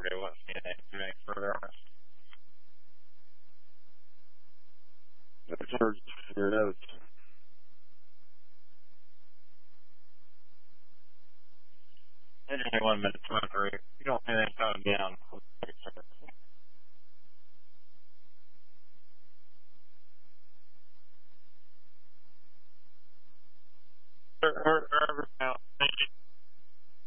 survey won't see anything any further on it. It's hard. Here it is. Only 1 minute to through. You don't see anything coming down. Her now.